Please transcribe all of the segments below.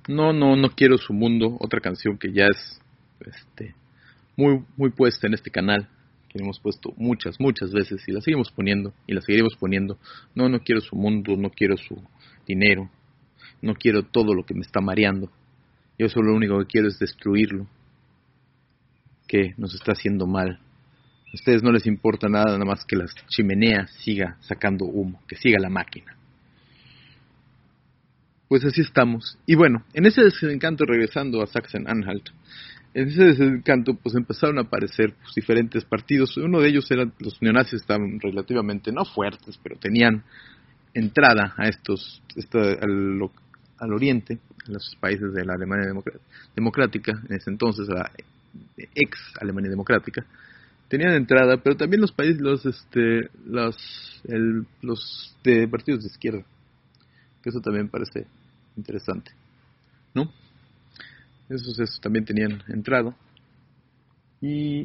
No quiero su mundo, otra canción que ya es este, muy puesta en este canal, que hemos puesto muchas veces y la seguimos poniendo y la seguiremos poniendo. No quiero su mundo, no quiero su dinero, no quiero todo lo que me está mareando. Yo solo lo único que quiero es destruirlo, que nos está haciendo mal. A ustedes no les importa nada más que la chimenea siga sacando humo, que siga la máquina. Pues así estamos. Y bueno, en ese desencanto, regresando a Sachsen-Anhalt, en ese desencanto pues empezaron a aparecer pues, diferentes partidos. Uno de ellos eran los neonazis, estaban relativamente no fuertes, pero tenían entrada a al oriente, a los países de la Alemania democrática, en ese entonces la ex Alemania democrática, tenían entrada, pero también los países, los de partidos de izquierda, que eso también parece interesante, ¿no? Esos también tenían entrada. Y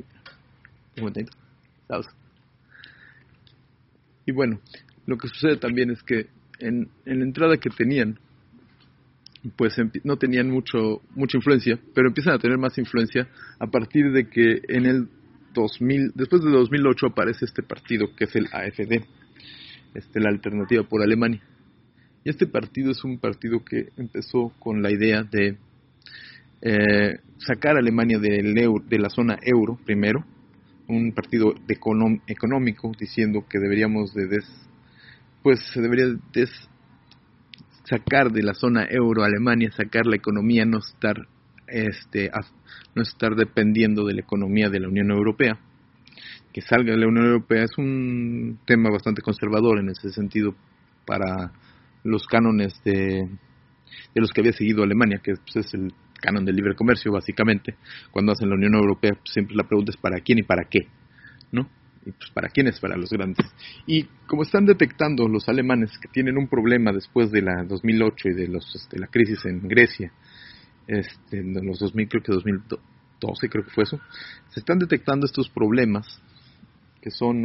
y bueno, lo que sucede también es que en la entrada que tenían, pues no tenían mucha influencia, pero empiezan a tener más influencia a partir de que en el 2000, después de 2008 aparece este partido que es el AfD, la Alternativa por Alemania. Y este partido es un partido que empezó con la idea de sacar a Alemania de la zona euro primero, un partido económico diciendo que deberíamos se debería sacar de la zona euro a Alemania, sacar la economía, no estar dependiendo de la economía de la Unión Europea. Que salga de la Unión Europea es un tema bastante conservador en ese sentido para los cánones de los que había seguido Alemania, que pues, es el canon del libre comercio básicamente. Cuando hacen la Unión Europea pues, siempre la pregunta es ¿para quién y para qué? ¿No? Y pues ¿para quiénes? Para los grandes. Y como están detectando los alemanes que tienen un problema después de la 2008 y de la crisis en Grecia, en los 2000, creo que 2012 creo que fue eso, se están detectando estos problemas que son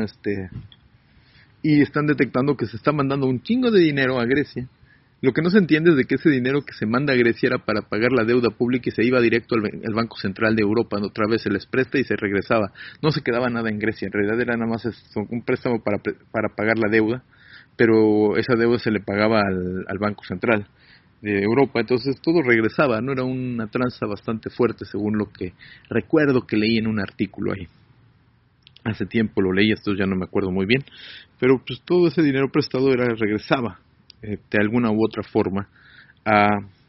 y están detectando que se está mandando un chingo de dinero a Grecia. Lo que no se entiende es de que ese dinero que se manda a Grecia era para pagar la deuda pública y se iba directo al Banco Central de Europa. Otra vez se les presta y se regresaba. No se quedaba nada en Grecia. En realidad era nada más un préstamo para pagar la deuda, pero esa deuda se le pagaba al Banco Central de Europa. Entonces todo regresaba. No era una tranza bastante fuerte según lo que recuerdo que leí en un artículo ahí. Hace tiempo lo leí, esto ya no me acuerdo muy bien. Pero pues todo ese dinero prestado regresaba de alguna u otra forma a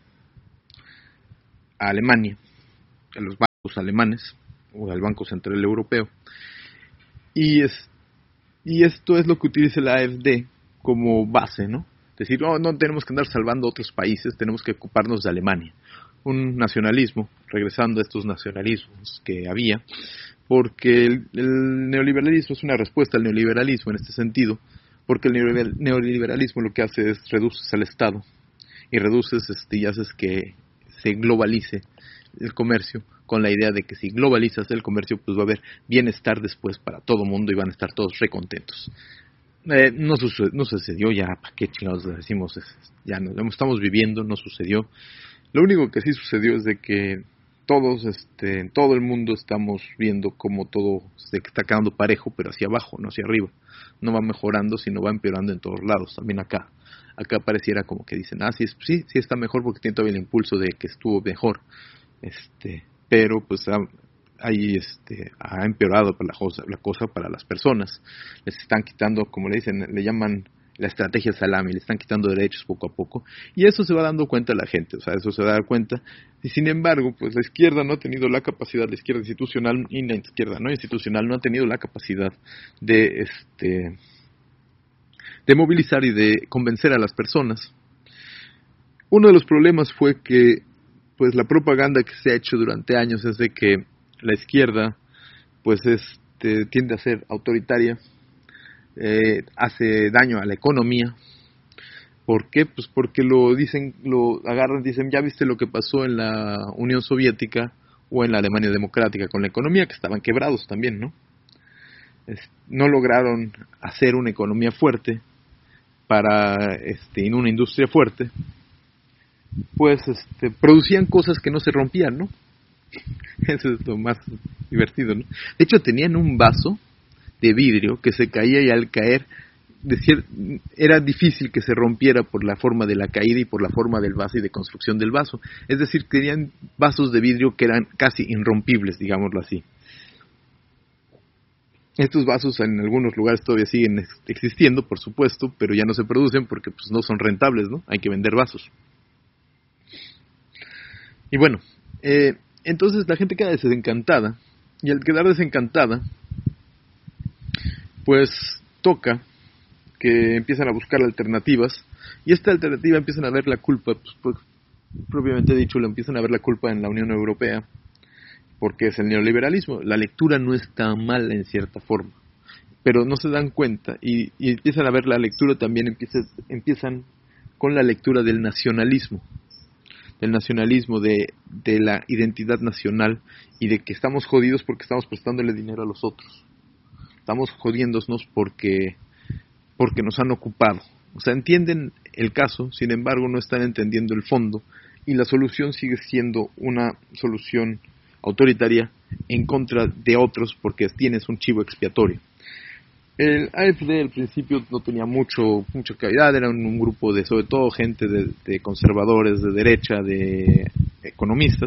Alemania, a los bancos alemanes o al Banco Central Europeo. Y esto es lo que utiliza la AfD como base, ¿no? Decir, no tenemos que andar salvando a otros países, tenemos que ocuparnos de Alemania. Un nacionalismo, regresando a estos nacionalismos que había, porque el neoliberalismo es una respuesta al neoliberalismo en este sentido, porque el neoliberalismo lo que hace es reduces al Estado y reduces y haces que se globalice el comercio con la idea de que si globalizas el comercio pues va a haber bienestar después para todo mundo y van a estar todos recontentos. No sucedió ya, ¿para qué chingados le decimos? Ya no, lo estamos viviendo, no sucedió. Lo único que sí sucedió es de que todos, en todo el mundo estamos viendo cómo todo se está quedando parejo, pero hacia abajo, no hacia arriba. No va mejorando, sino va empeorando en todos lados, también acá. Acá pareciera como que dicen, sí está mejor porque tiene todavía el impulso de que estuvo mejor. Pero pues ahí ha empeorado la cosa para las personas. Les están quitando, como le dicen, le llaman la estrategia salami, le están quitando derechos poco a poco, y eso se va dando cuenta la gente, o sea, eso se va a dar cuenta, y sin embargo, pues la izquierda no ha tenido la capacidad, la izquierda institucional y la izquierda no institucional no ha tenido la capacidad de movilizar y de convencer a las personas. Uno de los problemas fue que, pues la propaganda que se ha hecho durante años es de que la izquierda, pues tiende a ser autoritaria, hace daño a la economía. ¿Por qué? Pues porque lo agarran, dicen, ya viste lo que pasó en la Unión Soviética o en la Alemania Democrática con la economía, que estaban quebrados también, ¿no? No lograron hacer una economía fuerte en una industria fuerte, pues producían cosas que no se rompían, ¿no? Eso es lo más divertido, ¿no? De hecho, tenían un vaso de vidrio que se caía y al caer era difícil que se rompiera por la forma de la caída y por la forma del vaso y de construcción del vaso. Es decir, tenían vasos de vidrio que eran casi irrompibles, digámoslo así. Estos vasos en algunos lugares todavía siguen existiendo, por supuesto, pero ya no se producen porque pues, no son rentables, ¿no? Hay que vender vasos. Y bueno, entonces la gente queda desencantada, y al quedar desencantada, pues toca que empiezan a buscar alternativas, y esta alternativa empiezan a ver la culpa, pues, propiamente dicho, le empiezan a ver la culpa en la Unión Europea, porque es el neoliberalismo. La lectura no está mal en cierta forma, pero no se dan cuenta, y empiezan a ver la lectura también, empiezan con la lectura del nacionalismo, de la identidad nacional, y de que estamos jodidos porque estamos prestándole dinero a los otros. Estamos jodiéndonos porque nos han ocupado. O sea, entienden el caso, sin embargo no están entendiendo el fondo, y la solución sigue siendo una solución autoritaria en contra de otros porque tienes un chivo expiatorio. El AfD al principio no tenía mucha calidad, era un grupo de, sobre todo, gente de conservadores, de derecha, de economistas,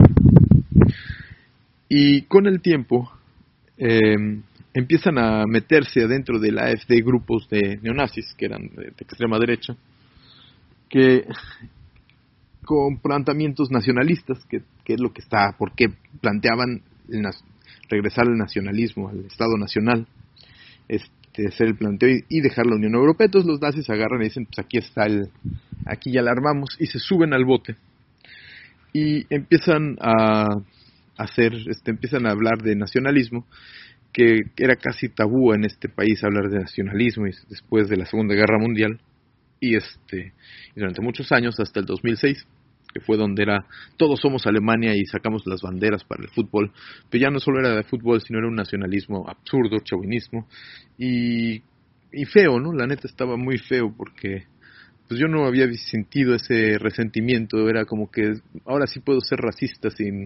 y con el tiempo empiezan a meterse adentro del AfD grupos de neonazis, que eran de extrema derecha, que con planteamientos nacionalistas, que es lo que está, porque planteaban regresar al nacionalismo, al Estado Nacional, hacer el planteo y dejar la Unión Europea. Entonces los nazis agarran y dicen, pues aquí ya la armamos, y se suben al bote y empiezan a empiezan a hablar de nacionalismo, que era casi tabú en este país hablar de nacionalismo, y después de la Segunda Guerra Mundial, y durante muchos años, hasta el 2006, que fue donde era todos somos Alemania y sacamos las banderas para el fútbol, pero ya no solo era de fútbol, sino era un nacionalismo absurdo, chauvinismo, y feo, ¿no? La neta estaba muy feo, porque pues yo no había sentido ese resentimiento. Era como que ahora sí puedo ser racista sin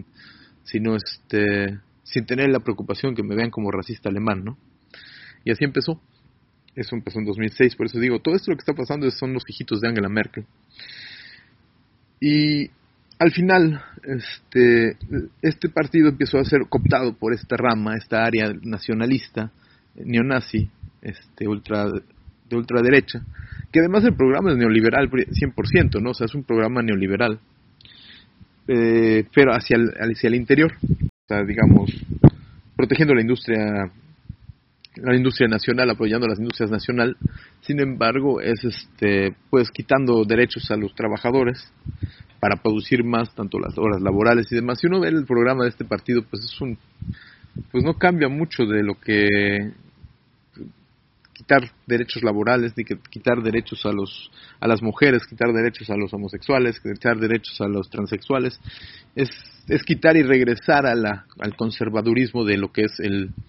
tener la preocupación que me vean como racista alemán, ¿no? Y así empezó. Eso empezó en 2006, por eso digo, todo esto lo que está pasando son los hijitos de Angela Merkel. Y al final, este partido empezó a ser cooptado por esta rama, esta área nacionalista, neonazi, de ultraderecha, que además el programa es neoliberal 100%, ¿no? O sea, es un programa neoliberal, pero hacia el interior, o sea, digamos, protegiendo la industria nacional, apoyando a las industrias nacionales. Sin embargo, es pues quitando derechos a los trabajadores para producir más, tanto las horas laborales y demás. Si uno ve el programa de este partido, pues pues no cambia mucho de lo que quitar derechos laborales, ni que quitar derechos a las mujeres, quitar derechos a los homosexuales, quitar derechos a los transexuales. Es quitar y regresar al conservadurismo de lo que es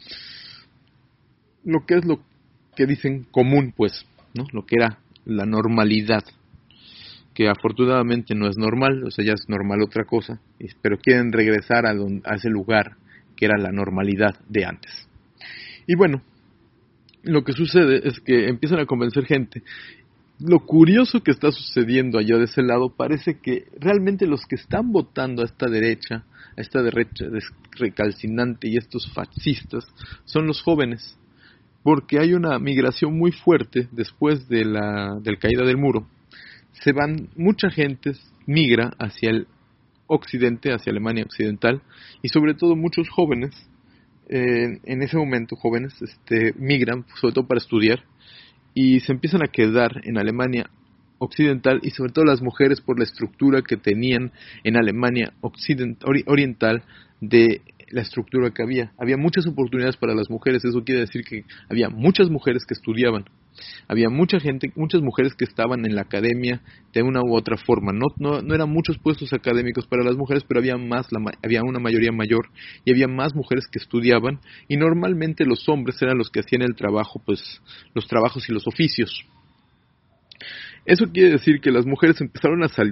lo que dicen común, pues, ¿no? Lo que era la normalidad, que afortunadamente no es normal, o sea, ya es normal otra cosa, pero quieren regresar a ese lugar que era la normalidad de antes. Y bueno, lo que sucede es que empiezan a convencer gente. Lo curioso que está sucediendo allá de ese lado, parece que realmente los que están votando a esta derecha recalcinante y estos fascistas, son los jóvenes, porque hay una migración muy fuerte después de del caída del muro. Mucha gente migra hacia el occidente, hacia Alemania occidental, y sobre todo muchos jóvenes, en ese momento jóvenes migran, sobre todo para estudiar, y se empiezan a quedar en Alemania occidental, y sobre todo las mujeres por la estructura que tenían en Alemania oriental, de la estructura que había. Había muchas oportunidades para las mujeres. Eso quiere decir que había muchas mujeres que estudiaban. Había muchas mujeres que estaban en la academia de una u otra forma. No eran muchos puestos académicos para las mujeres, pero había una mayoría mayor, y había más mujeres que estudiaban, y normalmente los hombres eran los que hacían el trabajo, pues los trabajos y los oficios. Eso quiere decir que las mujeres empezaron a salir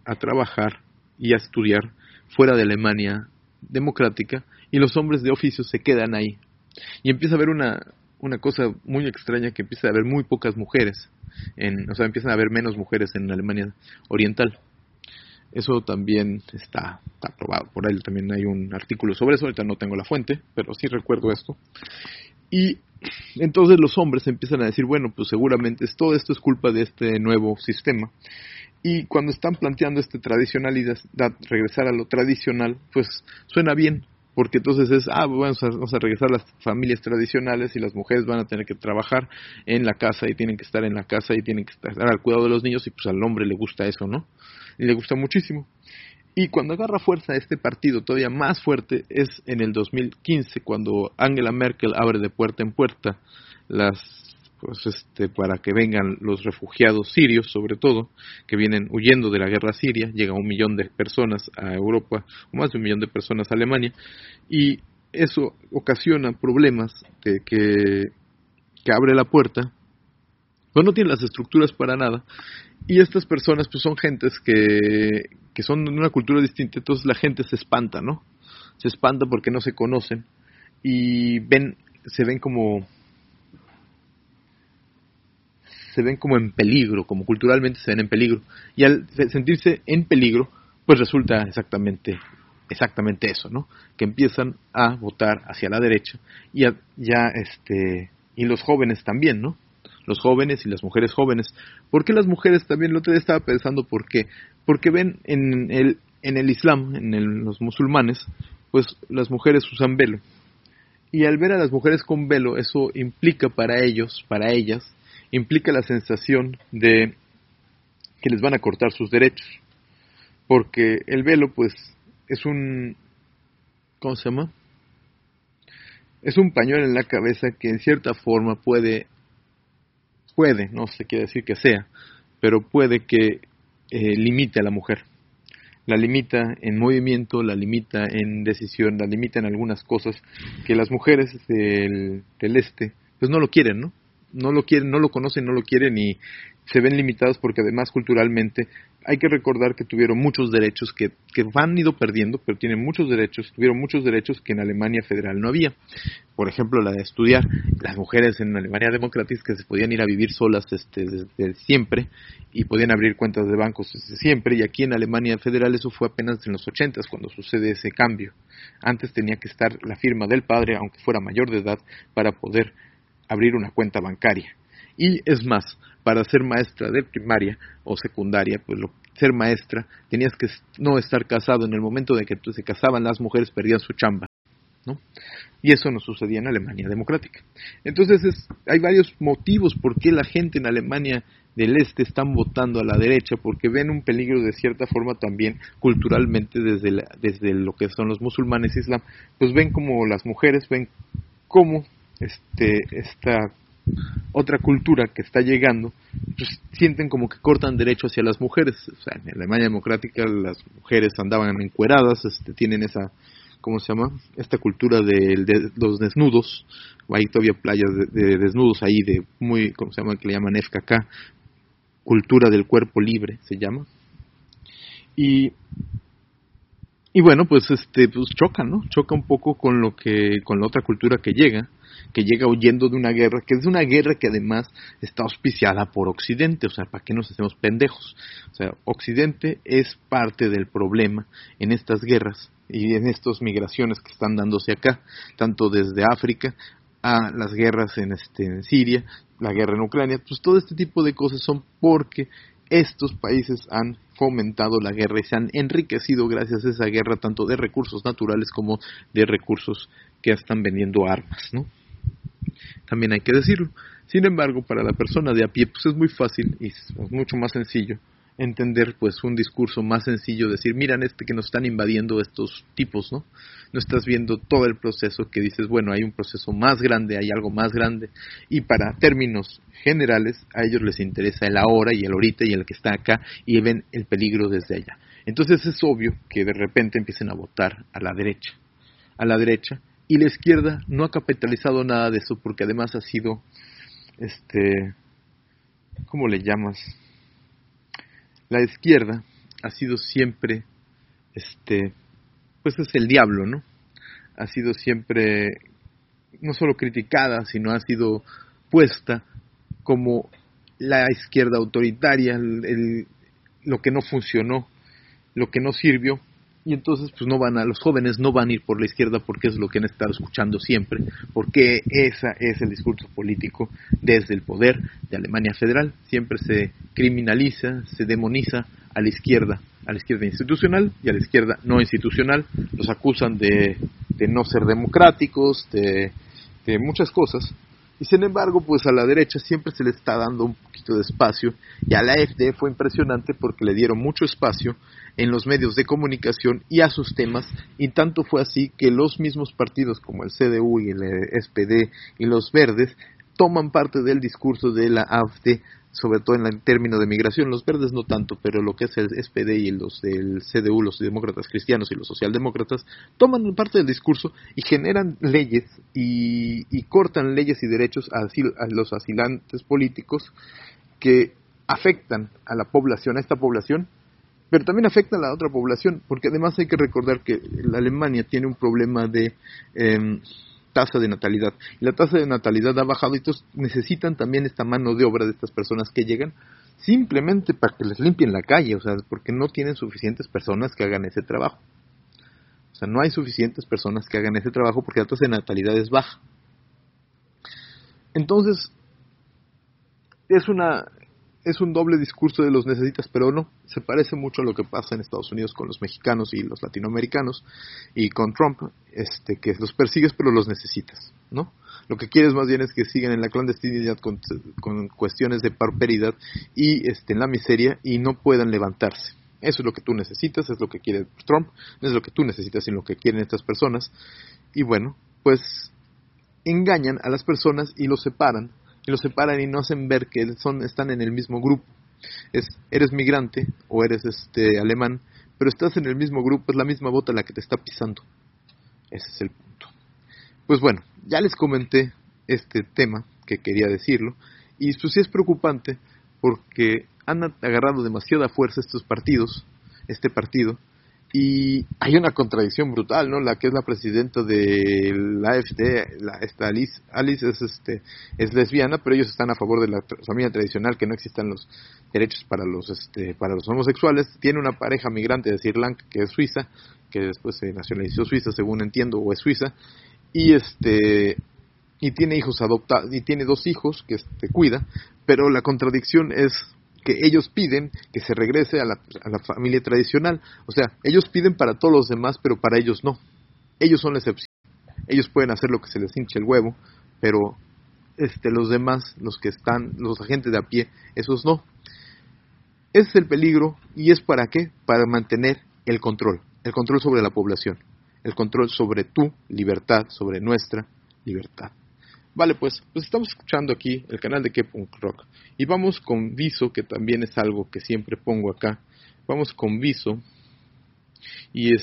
a trabajar y a estudiar fuera de Alemania democrática, y los hombres de oficio se quedan ahí. Y empieza a haber una cosa muy extraña, que empieza a haber muy pocas mujeres, empiezan a haber menos mujeres en Alemania Oriental. Eso también está probado, por ahí también hay un artículo sobre eso, ahorita no tengo la fuente, pero sí recuerdo esto. Y entonces los hombres empiezan a decir, bueno, pues seguramente todo esto es culpa de este nuevo sistema. Y cuando están planteando tradicionalidad, regresar a lo tradicional, pues suena bien, porque entonces es, vamos a regresar a las familias tradicionales, y las mujeres van a tener que trabajar en la casa y tienen que estar en la casa y tienen que estar al cuidado de los niños, y pues al hombre le gusta eso, ¿no? Y le gusta muchísimo. Y cuando agarra fuerza este partido todavía más fuerte es en el 2015, cuando Angela Merkel abre de puerta en puerta para que vengan los refugiados sirios, sobre todo, que vienen huyendo de la guerra siria. Llega 1 millón de personas a Europa, o más de 1 millón de personas a Alemania, y eso ocasiona problemas de que abre la puerta, pues no tienen las estructuras para nada, y estas personas pues son gentes que son de una cultura distinta, entonces la gente se espanta, ¿no? Se espanta porque no se conocen, y se ven como en peligro, como culturalmente se ven en peligro, y al sentirse en peligro, pues resulta exactamente eso, ¿no? Que empiezan a votar hacia la derecha, y y los jóvenes también, ¿no? Los jóvenes y las mujeres jóvenes. ¿Por qué las mujeres también? El otro día estaba pensando por qué. Porque ven en el Islam, los musulmanes, pues las mujeres usan velo. Y al ver a las mujeres con velo, eso implica para ellas, implica la sensación de que les van a cortar sus derechos. Porque el velo, pues, es ¿cómo se llama? Es un pañuelo en la cabeza que en cierta forma puede, no se quiere decir que sea, pero puede que limite a la mujer. La limita en movimiento, la limita en decisión, la limita en algunas cosas que las mujeres del este pues no lo quieren, ¿no? No lo quieren, no lo conocen, no lo quieren, y se ven limitadas porque además culturalmente hay que recordar que tuvieron muchos derechos que han ido perdiendo, pero tuvieron muchos derechos que en Alemania federal no había. Por ejemplo, la de estudiar. Las mujeres en Alemania democrática que se podían ir a vivir solas desde siempre, y podían abrir cuentas de bancos desde siempre, y aquí en Alemania federal eso fue apenas en los 80s cuando sucede ese cambio. Antes tenía que estar la firma del padre, aunque fuera mayor de edad, para poder abrir una cuenta bancaria. Y es más, para ser maestra de primaria o secundaria, pues ser maestra tenías que no estar casado. En el momento de que se casaban las mujeres perdían su chamba, ¿no? Y eso no sucedía en Alemania democrática. Entonces hay varios motivos por qué la gente en Alemania del este están votando a la derecha, porque ven un peligro de cierta forma también culturalmente desde lo que son los musulmanes islam, pues ven como las mujeres, ven como esta otra cultura que está llegando, pues sienten como que cortan derecho hacia las mujeres. O sea, en Alemania democrática las mujeres andaban encueradas, tienen esa, ¿cómo se llama? Esta cultura de los desnudos. Hay todavía playas de desnudos ahí, de muy, ¿cómo se llama? Que le llaman FKK, cultura del cuerpo libre, se llama. Y bueno, pues pues choca, ¿no? Choca un poco con la otra cultura que llega huyendo de una guerra, que es una guerra que además está auspiciada por Occidente. O sea, ¿para qué nos hacemos pendejos? O sea, Occidente es parte del problema en estas guerras y en estas migraciones que están dándose acá, tanto desde África a las guerras en Siria, la guerra en Ucrania. Pues todo este tipo de cosas son porque estos países han fomentado la guerra y se han enriquecido gracias a esa guerra, tanto de recursos naturales como de recursos que están vendiendo armas, ¿no? También hay que decirlo. Sin embargo, para la persona de a pie, pues es muy fácil y es mucho más sencillo entender, pues, un discurso más sencillo, decir, miran que nos están invadiendo estos tipos, ¿no? No estás viendo todo el proceso, que dices, bueno, hay un proceso más grande, hay algo más grande, y para términos generales, a ellos les interesa el ahora y el ahorita y el que está acá, y ven el peligro desde allá. Entonces es obvio que de repente empiecen a votar a la derecha, y la izquierda no ha capitalizado nada de eso, porque además ha sido, ¿cómo le llamas? La izquierda ha sido siempre, pues es el diablo, ¿no? Ha sido siempre no solo criticada, sino ha sido puesta como la izquierda autoritaria, lo que no funcionó, lo que no sirvió, y entonces pues los jóvenes no van a ir por la izquierda porque es lo que han estado escuchando siempre, porque ese es el discurso político desde el poder de Alemania Federal. Siempre se criminaliza, se demoniza a la izquierda institucional y a la izquierda no institucional. Los acusan de no ser democráticos, de muchas cosas. Y sin embargo, pues a la derecha siempre se le está dando un poquito de espacio, y a la AfD fue impresionante porque le dieron mucho espacio en los medios de comunicación y a sus temas, y tanto fue así que los mismos partidos como el CDU y el SPD y los Verdes toman parte del discurso de la AfD, sobre todo en el término de migración. Los Verdes no tanto, pero lo que es el SPD y los del CDU, los demócratas cristianos y los socialdemócratas, toman parte del discurso y generan leyes y cortan leyes y derechos a los asilantes políticos que afectan a la población, a esta población, pero también afectan a la otra población, porque además hay que recordar que la Alemania tiene un problema de tasa de natalidad, y la tasa de natalidad ha bajado, y entonces necesitan también esta mano de obra de estas personas que llegan simplemente para que les limpien la calle, o sea, porque no tienen suficientes personas que hagan ese trabajo. O sea, no hay suficientes personas que hagan ese trabajo porque la tasa de natalidad es baja. Entonces, es un doble discurso de los necesitas, pero no, se parece mucho a lo que pasa en Estados Unidos con los mexicanos y los latinoamericanos, y con Trump, que los persigues pero los necesitas, ¿no? Lo que quieres más bien es que sigan en la clandestinidad con cuestiones de pauperidad y en la miseria y no puedan levantarse. Eso es lo que tú necesitas, es lo que quiere Trump, no es lo que tú necesitas, sino lo que quieren estas personas. Y bueno, pues engañan a las personas y los separan y no hacen ver que están en el mismo grupo. Eres migrante o eres alemán, pero estás en el mismo grupo, es la misma bota la que te está pisando. Ese es el punto. Pues bueno, ya les comenté este tema que quería decirlo, y pues sí es preocupante porque han agarrado demasiada fuerza este partido, y hay una contradicción brutal, ¿no? La que es la presidenta de la AfD, Alice es lesbiana, pero ellos están a favor de la familia tradicional, que no existan los derechos para los homosexuales. Tiene una pareja migrante de Sri Lanka que es suiza, que después se nacionalizó suiza, según entiendo, o es suiza, y tiene hijos adoptados, y tiene 2 hijos que cuida, pero la contradicción es que ellos piden que se regrese a la familia tradicional. O sea, ellos piden para todos los demás, pero para ellos no. Ellos son la excepción. Ellos pueden hacer lo que se les hinche el huevo, pero los demás, los agentes de a pie, esos no. Ese es el peligro, y es ¿para qué? Para mantener el control sobre la población, el control sobre tu libertad, sobre nuestra libertad. Vale, pues estamos escuchando aquí el canal de K-Punk Rock, y vamos con Viso, que también es algo que siempre pongo acá. Vamos con Viso, y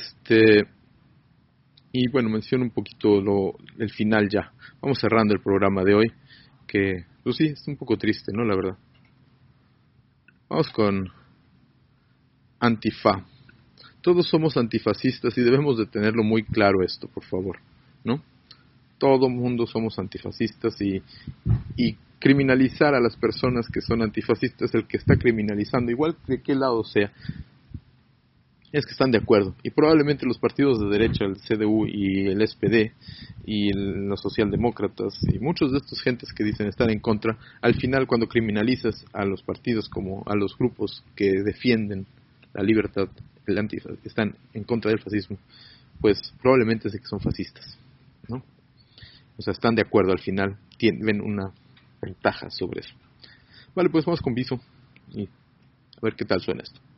y bueno, menciono un poquito el final ya. Vamos cerrando el programa de hoy, que pues sí, es un poco triste, ¿no? La verdad. Vamos con Antifa. Todos somos antifascistas y debemos de tenerlo muy claro esto, por favor, ¿no? Todo mundo somos antifascistas, y criminalizar a las personas que son antifascistas, el que está criminalizando, igual de qué lado sea, es que están de acuerdo. Y probablemente los partidos de derecha, el CDU y el SPD y los socialdemócratas y muchos de estos gentes que dicen estar en contra, al final cuando criminalizas a los partidos como a los grupos que defienden la libertad, que están en contra del fascismo, pues probablemente es que son fascistas, ¿no? O sea, están de acuerdo al final, ven una ventaja sobre eso. Vale, pues vamos con Viso y a ver qué tal suena esto.